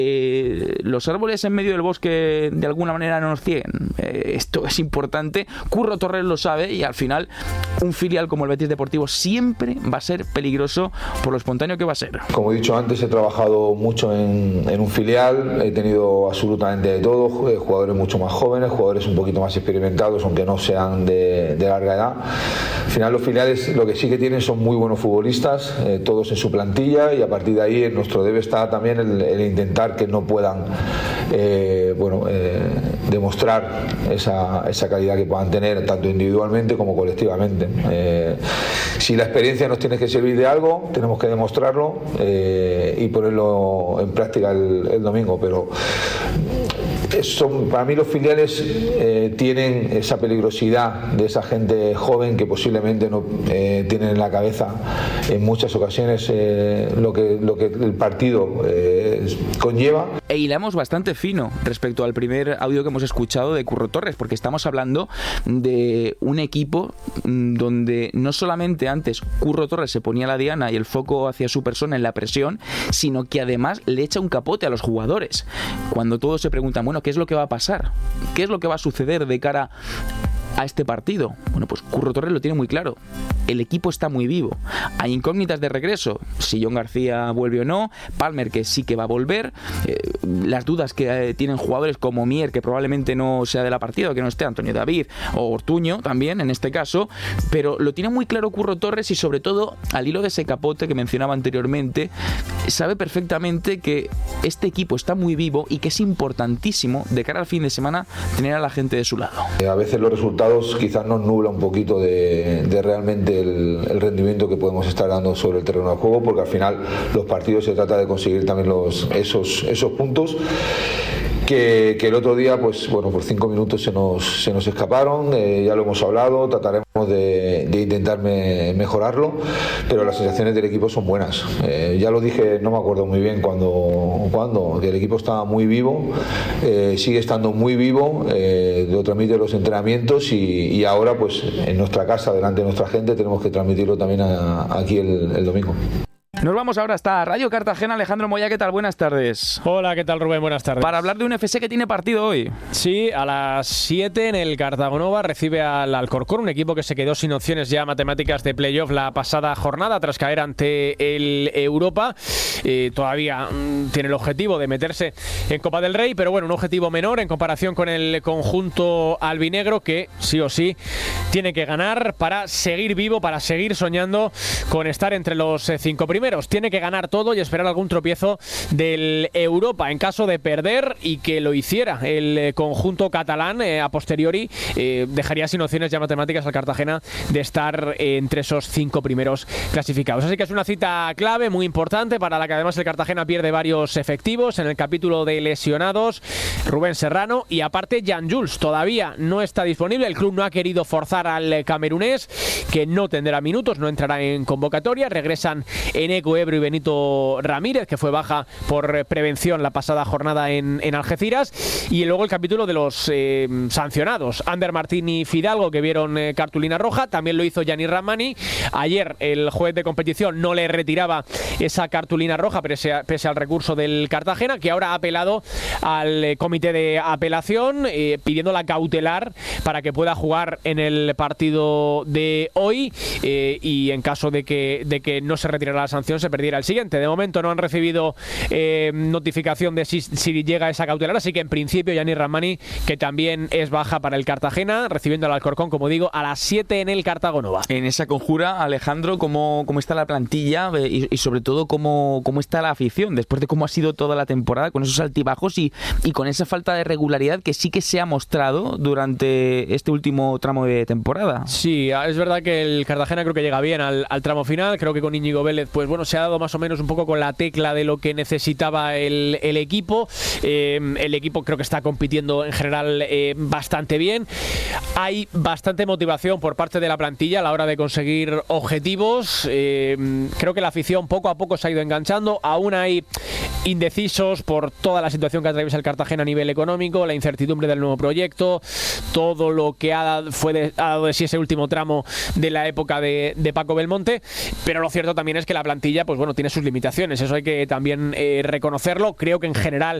Los árboles en medio del bosque de alguna manera no nos cieguen. Esto es importante. Curro Torres lo sabe y al final un filial como el Betis Deportivo siempre va a ser peligroso por lo espontáneo que va a ser. Como he dicho antes, he trabajado mucho en un filial, he tenido absolutamente de todo, jugadores mucho más jóvenes, jugadores un poquito más experimentados, aunque no sean de larga edad. Al final los filiales lo que sí que tienen son muy buenos futbolistas, todos en su plantilla, y a partir de ahí en nuestro debe está también el intentar que no puedan demostrar esa calidad que puedan tener tanto individualmente como colectivamente. Si la experiencia nos tiene que servir de algo, tenemos que demostrarlo y ponerlo en práctica el domingo, pero para mí los filiales tienen esa peligrosidad de esa gente joven que posiblemente no tienen en la cabeza en muchas ocasiones lo que el partido conlleva. E hilamos bastante fino respecto al primer audio que hemos escuchado de Curro Torres, porque estamos hablando de un equipo donde no solamente antes Curro Torres se ponía la diana y el foco hacia su persona en la presión, sino que además le echa un capote a los jugadores. Cuando todos se preguntan, bueno, ¿qué es lo que va a pasar? ¿Qué es lo que va a suceder de cara a este partido? Bueno, pues Curro Torres lo tiene muy claro. El equipo está muy vivo. Hay incógnitas de regreso. Si Jon García vuelve o no. Palmer, que sí que va a volver. Las dudas que tienen jugadores como Mier, que probablemente no sea de la partida, que no esté Antonio David o Ortuño también en este caso. Pero lo tiene muy claro Curro Torres y sobre todo, al hilo de ese capote que mencionaba anteriormente, sabe perfectamente que este equipo está muy vivo y que es importantísimo de cara al fin de semana tener a la gente de su lado. A veces los resultados quizás nos nubla un poquito de realmente el rendimiento que podemos estar dando sobre el terreno de juego, porque al final los partidos se trata de conseguir también esos puntos que el otro día pues bueno, por 5 minutos se nos escaparon. Ya lo hemos hablado, trataremos de intentar mejorarlo, pero las sensaciones del equipo son buenas. Ya lo dije, no me acuerdo muy bien cuando que el equipo estaba muy vivo, sigue estando muy vivo, lo transmite los entrenamientos y ahora pues en nuestra casa, delante de nuestra gente, tenemos que transmitirlo también aquí el domingo. Nos vamos ahora hasta Radio Cartagena. Alejandro Moya, ¿qué tal? Buenas tardes. Hola, ¿qué tal, Rubén? Buenas tardes. Para hablar de un FC que tiene partido hoy. Sí, a las 7 en el Cartagonova recibe al Alcorcón, un equipo que se quedó sin opciones ya matemáticas de playoff la pasada jornada tras caer ante el Europa. Todavía tiene el objetivo de meterse en Copa del Rey, pero bueno, un objetivo menor en comparación con el conjunto albinegro, que sí o sí tiene que ganar para seguir vivo, para seguir soñando con estar entre los 5 primeros. Tiene que ganar todo y esperar algún tropiezo del Europa. En caso de perder y que lo hiciera el conjunto catalán a posteriori, dejaría sin opciones ya matemáticas al Cartagena de estar entre esos 5 primeros clasificados. Así que es una cita clave, muy importante, para la que además el Cartagena pierde varios efectivos en el capítulo de lesionados. Rubén Serrano y aparte Jan Jules todavía no está disponible. El club no ha querido forzar al camerunés, que no tendrá minutos, no entrará en convocatoria. Regresan Eneco Ebro y Benito Ramírez, que fue baja por prevención la pasada jornada en Algeciras. Y luego el capítulo de los sancionados, Ander Martín y Fidalgo, que vieron cartulina roja. También lo hizo Gianni Ramani. Ayer el juez de competición no le retiraba esa cartulina roja pese al recurso del Cartagena, que ahora ha apelado al comité de apelación pidiendo la cautelar para que pueda jugar en el partido de hoy y en caso de que no se retirara la sanción se perdiera el siguiente. De momento no han recibido notificación de si llega esa cautelar, así que en principio Gianni Ramani, que también es baja para el Cartagena, recibiendo al Alcorcón, como digo, a las 7 en el Cartagonova. En esa conjura, Alejandro, ¿cómo está la plantilla y sobre todo cómo está la afición después de cómo ha sido toda la temporada, con esos altibajos y con esa falta de regularidad que sí que se ha mostrado durante este último tramo de temporada? Sí, es verdad que el Cartagena creo que llega bien al tramo final. Creo que con Íñigo Vélez pues bueno, se ha dado más o menos un poco con la tecla de lo que necesitaba el equipo. El equipo creo que está compitiendo en general bastante bien. Hay bastante motivación por parte de la plantilla a la hora de conseguir objetivos. Creo que la afición poco a poco se ha ido enganchando. Aún hay indecisos por toda la situación que atraviesa el Cartagena a nivel económico, la incertidumbre del nuevo proyecto, todo lo que ha dado de sí ese último tramo de la época de Paco Belmonte. Pero lo cierto también es que la plantilla plantilla, pues bueno, tiene sus limitaciones. Eso hay que también reconocerlo. Creo que en general